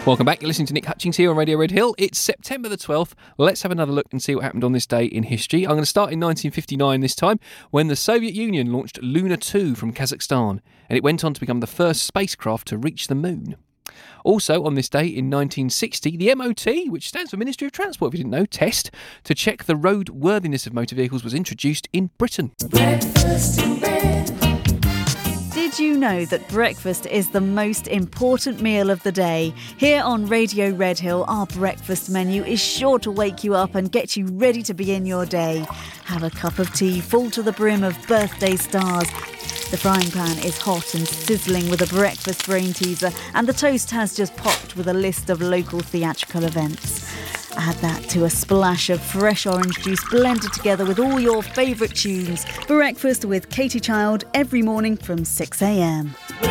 Welcome back. You're listening to Nick Hutchings here on Radio Red Hill. It's September the 12th. Let's have another look and see what happened on this day in history. I'm going to start in 1959 this time, when the Soviet Union launched Luna 2 from Kazakhstan, and it went on to become the first spacecraft to reach the moon. Also on this day in 1960, the MOT, which stands for Ministry of Transport if you didn't know, test to check the roadworthiness of motor vehicles was introduced in Britain. Breakfast in bed. Did you know that breakfast is the most important meal of the day? Here on Radio Red Hill, our breakfast menu is sure to wake you up and get you ready to begin your day. Have a cup of tea full to the brim of birthday stars. The frying pan is hot and sizzling with a breakfast brain teaser, and the toast has just popped with a list of local theatrical events. Add that to a splash of fresh orange juice blended together with all your favourite tunes. Breakfast with Katie Child every morning from 6 a.m.